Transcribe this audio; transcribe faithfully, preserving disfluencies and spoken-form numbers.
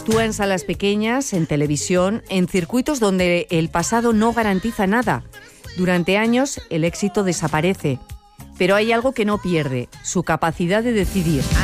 Actúa en salas pequeñas, en televisión, en circuitos donde el pasado no garantiza nada. Durante años el éxito desaparece, pero hay algo que no pierde, su capacidad de decidir.